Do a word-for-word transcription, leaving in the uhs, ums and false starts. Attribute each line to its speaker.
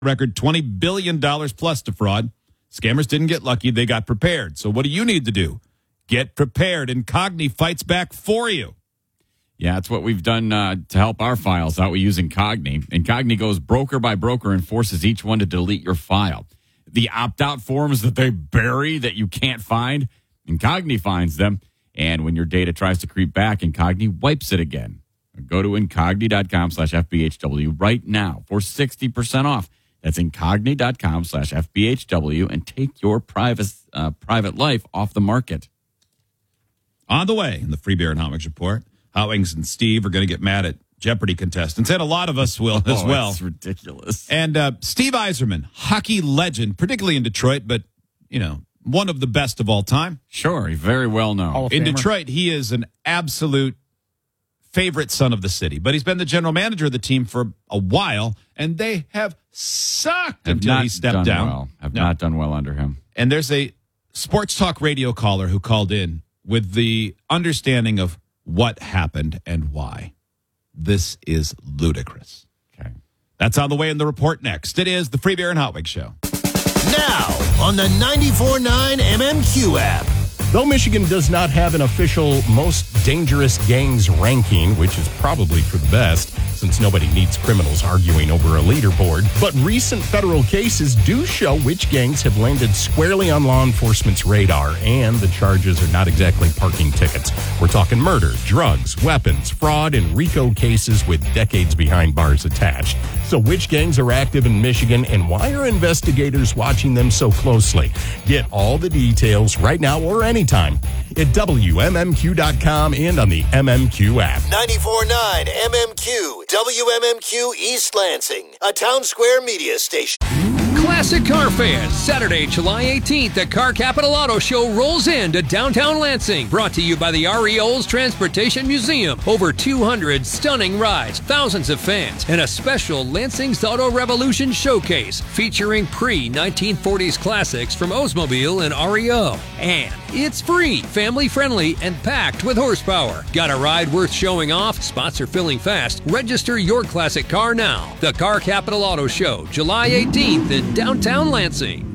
Speaker 1: record twenty billion dollars plus to fraud. Scammers didn't get lucky. They got prepared. So what do you need to do? Get prepared. Incogni fights back for you.
Speaker 2: Yeah, it's what we've done uh, to help our files out. We use Incogni. Incogni goes broker by broker and forces each one to delete your file. The opt-out forms that they bury that you can't find, Incogni finds them. And when your data tries to creep back, Incogni wipes it again. Go to incogni.com slash FBHW right now for sixty percent off. That's incogni.com slash FBHW and take your private, uh, private life off the market.
Speaker 1: On the way in the Free Beer and Hot Wings Report, Hot Wings and Steve are going to get mad at Jeopardy contestants, and a lot of us will as
Speaker 2: oh,
Speaker 1: well.
Speaker 2: It's ridiculous.
Speaker 1: And uh, Steve Yzerman, hockey legend, particularly in Detroit, but, you know, one of the best of all time.
Speaker 2: Sure, he's very well known.
Speaker 1: In Detroit, he is an absolute favorite son of the city, but he's been the general manager of the team for a while, and they have sucked
Speaker 2: have
Speaker 1: until
Speaker 2: not
Speaker 1: he stepped
Speaker 2: done
Speaker 1: down.
Speaker 2: Well. Have
Speaker 1: No.
Speaker 2: not done well under him.
Speaker 1: And there's a sports talk radio caller who called in with the understanding of what happened and why. This is ludicrous.
Speaker 2: Okay.
Speaker 1: That's on the way in the report next. It is the Free Beer and Hot Wings Show.
Speaker 3: Now on the ninety-four point nine M M Q app.
Speaker 4: Though Michigan does not have an official most dangerous gangs ranking, which is probably for the best, since nobody needs criminals arguing over a leaderboard, but recent federal cases do show which gangs have landed squarely on law enforcement's radar, and the charges are not exactly parking tickets. We're talking murder, drugs, weapons, fraud, and RICO cases with decades behind bars attached. So which gangs are active in Michigan, and why are investigators watching them so closely? Get all the details right now or anytime at W M M Q dot com and on the M M Q app.
Speaker 3: ninety-four point nine M M Q, W M M Q East Lansing, a Town Square media station.
Speaker 5: Classic Car Fest, Saturday, July eighteenth, the Car Capital Auto Show rolls into downtown Lansing. Brought to you by the R E O's Transportation Museum. Over two hundred stunning rides, thousands of fans, and a special Lansing's Auto Revolution showcase featuring pre-nineteen forties classics from Oldsmobile and R E O. And it's free, family-friendly, and packed with horsepower. Got a ride worth showing off? Spots are filling fast. Register your classic car now. The Car Capital Auto Show, July eighteenth in downtown Lansing.